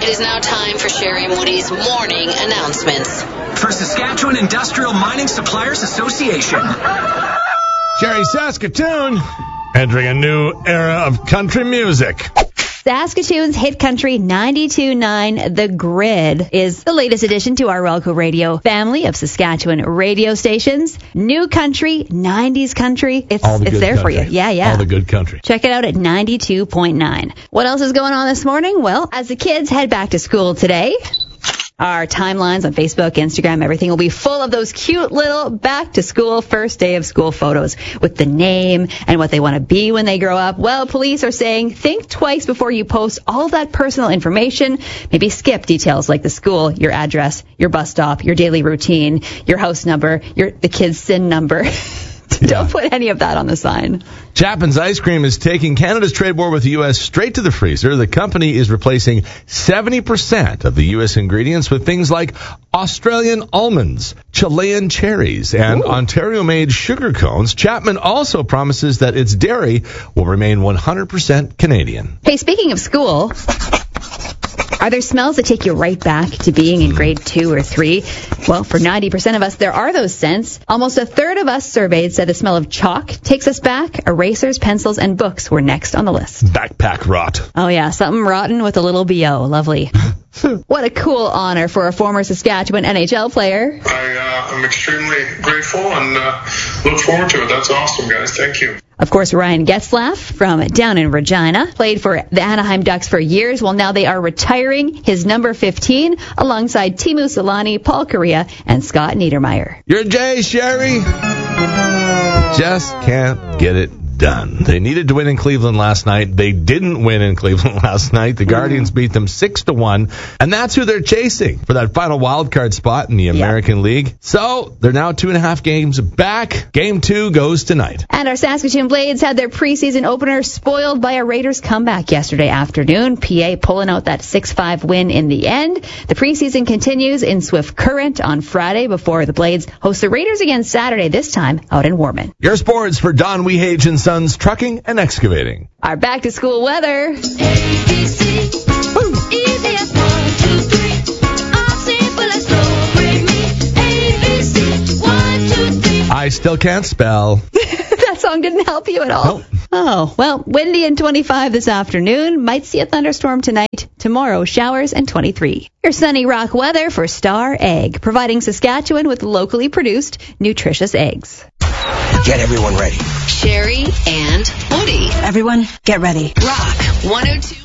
It is now time for Sherry and Woody's morning announcements. For Saskatchewan Industrial Mining Suppliers Association. Sherry, Saskatoon, entering a new era of country music. Saskatoon's hit country 92.9 The Grid is the latest addition to our Relco Radio family of Saskatchewan radio stations. New country, 90s country. It's there for you. Yeah. All the good country. Check it out at 92.9. What else is going on this morning? Well, as the kids head back to school today, our timelines on Facebook, Instagram, everything will be full of those cute little back-to-school first day of school photos with the name and what they want to be when they grow up. Well, police are saying think twice before you post all that personal information. Maybe skip details like the school, your address, your bus stop, your daily routine, your house number, the kid's SIN number. Don't put any of that on the sign. Chapman's Ice Cream is taking Canada's trade war with the U.S. straight to the freezer. The company is replacing 70% of the U.S. ingredients with things like Australian almonds, Chilean cherries, and Ontario-made sugar cones. Chapman also promises that its dairy will remain 100% Canadian. Hey, speaking of school, are there smells that take you right back to being in grade 2 or 3? Well, for 90% of us, there are those scents. Almost a third of us surveyed said the smell of chalk takes us back. Erasers, pencils, and books were next on the list. Backpack rot. Oh, yeah, something rotten with a little B.O. Lovely. What a cool honor for a former Saskatchewan NHL player. I'm extremely grateful and look forward to it. That's awesome, guys. Thank you. Of course, Ryan Getzlaf from down in Regina played for the Anaheim Ducks for years. Well, now they are retiring his number 15 alongside Teemu Selanne, Paul Kariya, and Scott Niedermayer. You're a J, Sherry. Just can't get it done. They needed to win in Cleveland last night. They didn't win in Cleveland last night. The Guardians beat them 6-1, and that's who they're chasing for that final wild card spot in the American League. So they're now 2.5 games back. Game 2 goes tonight. And our Saskatoon Blades had their preseason opener spoiled by a Raiders comeback yesterday afternoon. PA pulling out that 6-5 win in the end. The preseason continues in Swift Current on Friday before the Blades host the Raiders again Saturday, this time out in Warman. Your sports for Don Wehage and Sons Trucking and Excavating. Our back-to-school weather. ABC, easy as 1, 2, 3. All simple as slow, bring me. ABC, 1, 2, 3. I still can't spell. That song didn't help you at all. Nope. Oh, well, windy and 25 this afternoon. Might see a thunderstorm tonight. Tomorrow, showers and 23. Your sunny rock weather for Star Egg, providing Saskatchewan with locally produced, nutritious eggs. Get everyone ready. Sherry and Woody. Everyone, get ready. Rock 102.